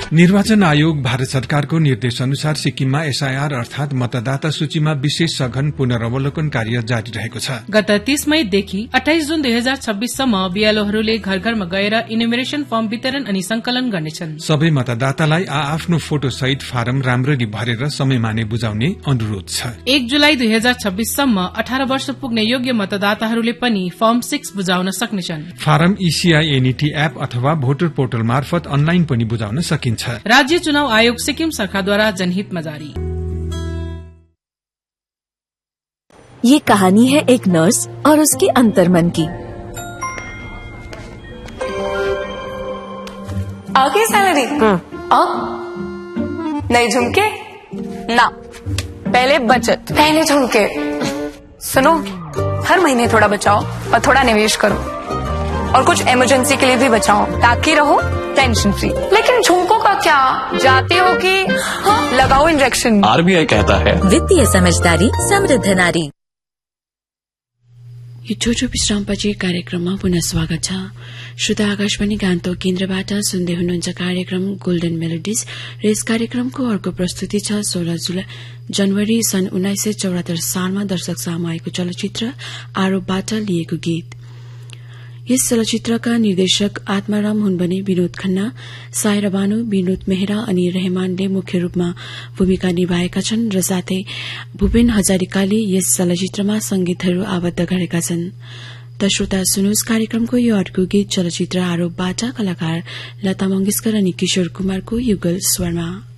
निर्वाचन आयोग भारत सरकारको निर्देश अनुसार सिक्किममा एसआईआर अर्थात मतदाता सूचीमा विशेष सघन पुनरावलोकन कार्य जारी रहेको छ। गत 30 मईदेखि 28 जुन 2026 सम्म बीएलओहरूले घर घरमा गएर इन्युमरेसन फर्म वितरण अनि संकलन गर्नेछन्। सबै मतदातालाई आफ्नो फोटो सहित फारम राम्ररी भरेर समयमा नै बुझाउने अनुरोध छ। 1 जुलाई 2026 सम्म 18 वर्ष पुग्ने योग्य मतदाताहरूले पनि फर्म 6 बुझाउन सक्नेछन्। फारम ECI NET एप अथवा भोटर पोर्टल मार्फत अनलाइन पनि बुझाउन सकिन्छ। राज्य चुनाव आयोग सिक्किम सरकारद्वारा जनहितमा जारी। ये कहानी है एक नर्स और उसके अंतर्मन की। आगे सैलरी नहीं झुमके ना, पहले बचत, पहले झुमके। सुनो, हर महीने थोड़ा बचाओ और थोड़ा निवेश करो और कुछ इमरजेंसी के लिए भी बचाओ ताकि रहो टेंशन फ्री। लेकिन झुमकों का क्या, जाते हो कि लगाओ इंजेक्शन। RBI कहता है वित्तीय समझदारी समृद्ध नारी। यो छोटो विश्रामपछि कार्यक्रममा पुनः स्वागत छ। श्रोता आकाशवाणी गान्तोक केन्द्रबाट सुन्दै हुनुहुन्छ कार्यक्रम गोल्डन मेलोडिज र यस कार्यक्रमको अर्को प्रस्तुति छ 16 जनवरी सन् 1974 सालमा दर्शक सामु आएको चलचित्र आरोपबाट लिएको गीत। यस चलचित्रका निर्देशक आत्माराम हुन् भने विनोद खन्ना, सायरा बानु, विनोद मेहरा अनि रहमानले मुख्य रूपमा भूमिका निभाएका छन् र साथै भूपेन हजारिकाले यस चलचित्रमा संगीतहरू आबद्ध गरेका छन्। त श्रोता सुन्नुहोस् कार्यक्रमको यो अर्को गीत चलचित्र आरोपबाट कलाकार लता मंगेशकर अनि किशोर कुमारको युगल स्वरमा।